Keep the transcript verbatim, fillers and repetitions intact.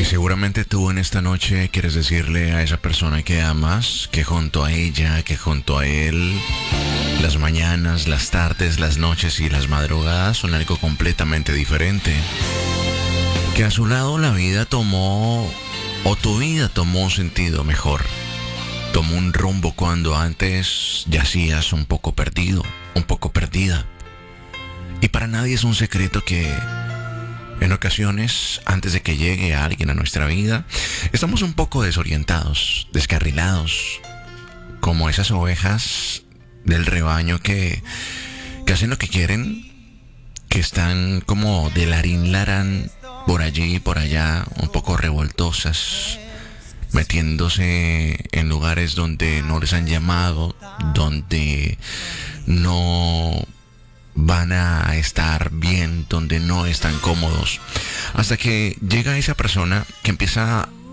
seguramente tú en esta noche quieres decirle a esa persona que amas que junto a ella, que junto a él, las mañanas, las tardes, las noches y las madrugadas son algo completamente diferente. Que a su lado la vida tomó, o tu vida tomó un sentido mejor. Tomó un rumbo cuando antes yacías un poco perdido, un poco perdida. Y para nadie es un secreto que en ocasiones, antes de que llegue alguien a nuestra vida, estamos un poco desorientados, descarrilados, como esas ovejas del rebaño que, que hacen lo que quieren, que están como de larín larán por allí y por allá, un poco revoltosas, metiéndose en lugares donde no les han llamado, donde no van a estar bien, donde no están cómodos, hasta que llega esa persona que empieza